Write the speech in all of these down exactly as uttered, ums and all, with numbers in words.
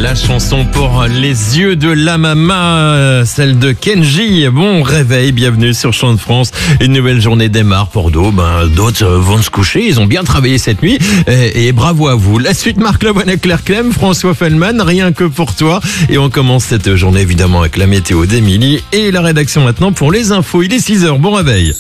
La chanson pour les yeux de la maman, celle de Kenji. Bon réveil, bienvenue sur Chant de France. Une nouvelle journée démarre pour d'autres. Ben, d'autres vont se coucher, ils ont bien travaillé cette nuit. Et, et bravo à vous. La suite, Marc Lavoine, Claire Clem, François Fellman, rien que pour toi. Et on commence cette journée évidemment avec la météo d'Émilie et la rédaction maintenant pour les infos. Il est six heures, bon réveil.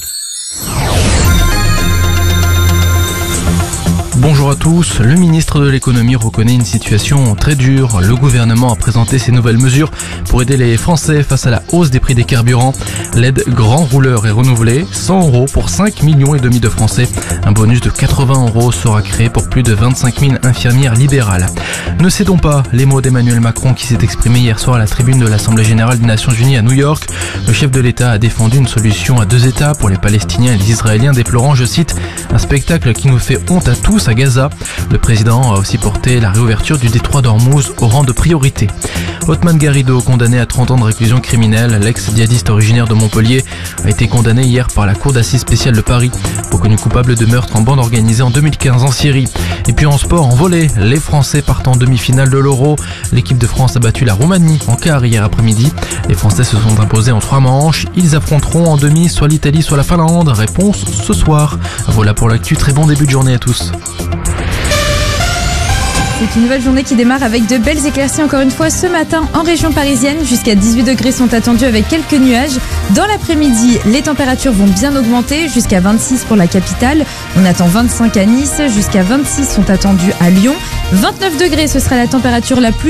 Bonjour à tous, le ministre de l'économie reconnaît une situation très dure. Le gouvernement a présenté ses nouvelles mesures pour aider les Français face à la hausse des prix des carburants. L'aide grand rouleur est renouvelée, cent euros pour cinq millions et demi de Français. Un bonus de quatre-vingts euros sera créé pour plus de vingt-cinq mille infirmières libérales. Ne cédons pas, les mots d'Emmanuel Macron qui s'est exprimé hier soir à la tribune de l'Assemblée générale des Nations unies à New York. Le chef de l'État a défendu une solution à deux États pour les Palestiniens et les Israéliens, déplorant, je cite, un spectacle qui nous fait honte à tous à Gaza. Le président a aussi porté la réouverture du détroit d'Ormuz au rang de priorité. Othman Garrido, condamné à trente ans de réclusion criminelle, l'ex-djihadiste originaire de Montpellier, a été condamné hier par la Cour d'assises spéciale de Paris, reconnu coupable de meurtre en bande organisée en deux mille quinze en Syrie. Et puis en sport, en volley, les Français partent en demi-finale de l'Euro. L'équipe de France a battu la Roumanie en quart hier après-midi. Les Français se sont imposés en trois manches. Ils affronteront en demi soit l'Italie, soit la Finlande. Réponse ce soir. Voilà pour l'actu. Très bon début de journée à tous. C'est une nouvelle journée qui démarre avec de belles éclaircies encore une fois ce matin en région parisienne. Jusqu'à dix-huit degrés sont attendus avec quelques nuages. Dans l'après-midi, les températures vont bien augmenter jusqu'à vingt-six pour la capitale. On attend vingt-cinq à Nice, jusqu'à vingt-six sont attendus à Lyon. vingt-neuf degrés, ce sera la température la plus